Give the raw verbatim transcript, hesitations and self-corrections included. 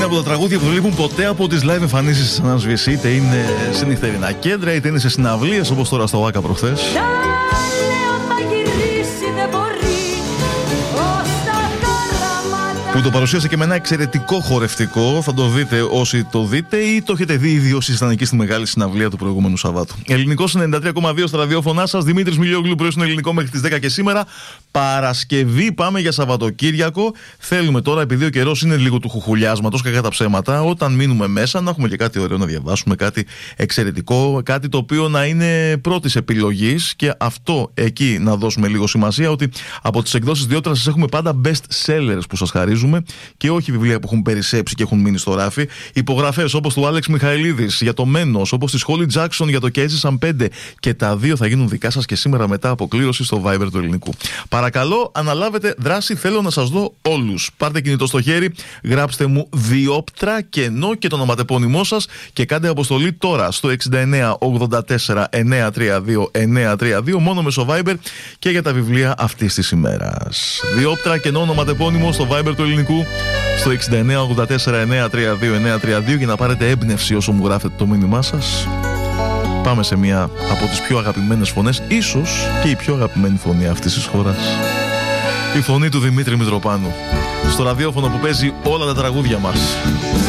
από τα τραγούδια που δεν λείπουν ποτέ από τις live εμφανίσεις της Νάνας βι ες, είτε είναι σε νυχτερινά κέντρα, είτε είναι σε συναυλίες όπως τώρα στο Βάκα προχθές. Που το παρουσίασε και με ένα εξαιρετικό χορευτικό. Θα το δείτε όσοι το δείτε ή το έχετε δει ήδη όσοι ήταν εκεί στη μεγάλη συναυλία του προηγούμενου Σαββάτου. Ελληνικός ενενήντα τρία κόμμα δύο στα ραδιόφωνά σας. Δημήτρης Μιλιόγλου, πρωί στον Ελληνικό μέχρι τις δέκα και σήμερα. Παρασκευή πάμε για Σαββατοκύριακο. Θέλουμε τώρα, επειδή ο καιρός είναι λίγο του χουχουλιάσματος, κακά τα ψέματα, όταν μείνουμε μέσα να έχουμε και κάτι ωραίο να διαβάσουμε, κάτι εξαιρετικό, κάτι το οποίο να είναι πρώτης επιλογής. Και αυτό εκεί να δώσουμε λίγο σημασία, ότι από τις εκδόσεις Διότρα σας έχουμε πάντα best sellers που σας χαρίζουμε και όχι βιβλία που έχουν περισσέψει και έχουν μείνει στο ράφι. Υπογραφές όπως του Άλεξ Μιχαηλίδης για το Μένος, όπως της Χόλι Τζάκσον για το Και έζησαν πέντε. Και τα δύο θα γίνουν δικά σας και σήμερα μετά από κλήρωση στο Viber του Ελληνικού. Παρακαλώ, αναλάβετε δράση. Θέλω να σας δω όλους. Πάρτε κινητό στο χέρι, γράψτε μου Διόπτρα κενό και το ονοματεπώνυμό σας και κάντε αποστολή τώρα στο εξήντα εννέα ογδόντα τέσσερα εννιακόσια τριάντα δύο εννιακόσια τριάντα δύο μόνο μέσω Viber και για τα βιβλία αυτής της ημέρας. Διόπτρα κενό ονοματεπώνυμο στο Viber του Ελληνικού στο εξήντα εννέα ογδόντα τέσσερα εννιακόσια τριάντα δύο εννιακόσια τριάντα δύο για να πάρετε έμπνευση όσο μου γράφετε το μήνυμά σας. Πάμε σε μια από τις πιο αγαπημένες φωνές, ίσως και η πιο αγαπημένη φωνή αυτής της χώρας. Η φωνή του Δημήτρη Μητροπάνου, στο ραδιόφωνο που παίζει όλα τα τραγούδια μας.